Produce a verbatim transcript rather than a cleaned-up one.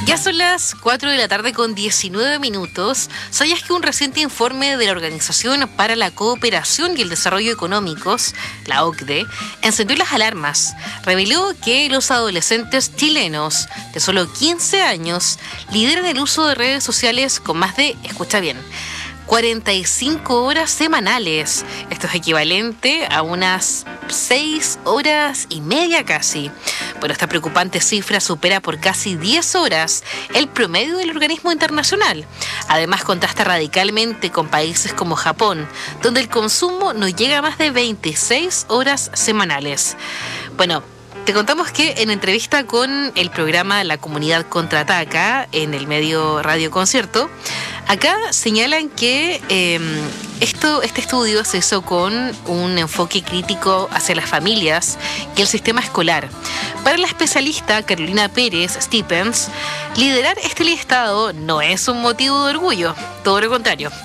Ya son las cuatro de la tarde con diecinueve minutos. ¿Sabías que un reciente informe de la Organización para la Cooperación y el Desarrollo Económicos, la O C D E, encendió las alarmas? Reveló que los adolescentes chilenos de solo quince años lideran el uso de redes sociales con más de, escucha bien, cuarenta y cinco horas semanales. Esto es equivalente a unas seis horas y media casi. Bueno, esta preocupante cifra supera por casi diez horas el promedio del organismo internacional. Además, contrasta radicalmente con países como Japón, donde el consumo no llega a más de veintiséis horas semanales. Bueno, te contamos que en entrevista con el programa La Comunidad Contraataca en el medio Radio Concierto, acá señalan que eh, esto, este estudio se hizo con un enfoque crítico hacia las familias y el sistema escolar. Para la especialista Carolina Pérez Stephens, liderar este listado no es un motivo de orgullo, todo lo contrario.